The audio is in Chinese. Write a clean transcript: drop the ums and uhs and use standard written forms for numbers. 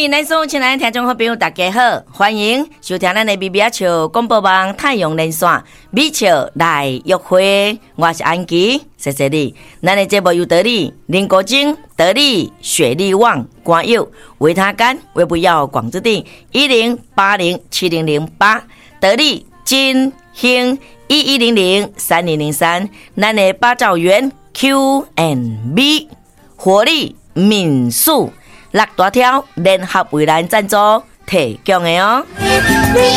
位咱所有亲爱的听众好朋友大家好，欢迎收听咱的米米笑广播网太阳连线米笑来约会，我是安琪，谢谢你。咱的节目有道理，林国晶、得力、雪力旺、关友、维他干、微不要广之地10807008，得力、金、兴11003003，咱的八兆元 Q&B 活力民宿。6大条联合为咱赞助提供的哦。